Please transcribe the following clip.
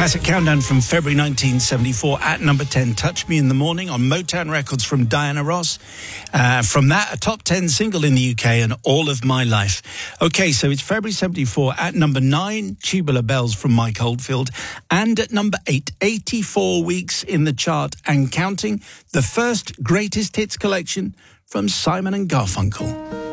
Classic countdown from February 1974 at number 10, Touch Me in the Morning on Motown Records from Diana Ross. From that, a top 10 single in the UK and All of My Life. Okay, so it's February 74 at number 9, Tubular Bells from Mike Oldfield. And at number 8, 84 weeks in the chart and counting, the first greatest hits collection from Simon and Garfunkel.